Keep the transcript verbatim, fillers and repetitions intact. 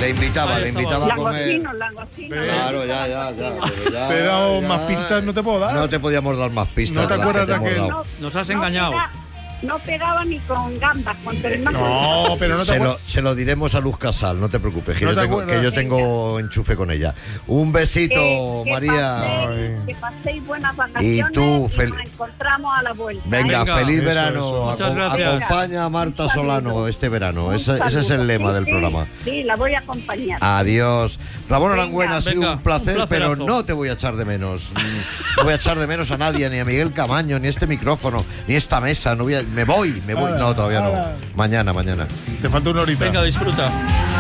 Le invitaba, le invitaba a comer. Langostinos, langostinos. Claro, ya, ya, ya. Pero, ya, pero ya, más pistas no te puedo dar. No te podíamos dar más pistas. ¿No te acuerdas de aquel? No, Nos has no engañado. pega- No pegaba ni con gambas, con No, pero no te se, lo, acuerdas. se lo diremos a Luz Casal, no te preocupes, que, ¿No yo, te tengo, acuerdas? que yo tengo enchufe con ella. Un besito, que, que María. paséis, que paséis buenas vacaciones Y tú, fel- nos encontramos a la vuelta. Venga, Venga. feliz Eso, verano. eso. Muchas Acom- gracias. Acompaña a Marta Un saludo. Solano este verano. Un Ese, ese es el saludo. lema Sí, del sí, programa. Sí, la voy a acompañar. Adiós. Ramón Venga. Arangüena, ha sido Venga, un placer, un pero placerazo. no te voy a echar de menos. Mm, No voy a echar de menos a nadie, ni a Miguel Camaño, ni este micrófono, ni esta mesa. No voy a- me voy, me voy. Hala, No, todavía no. hala. Mañana, mañana. Te falta una horita. Venga, disfruta.